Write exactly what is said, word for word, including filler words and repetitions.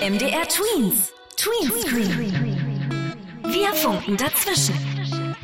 M D R Tweens. Tweenscreen. Wir funken dazwischen.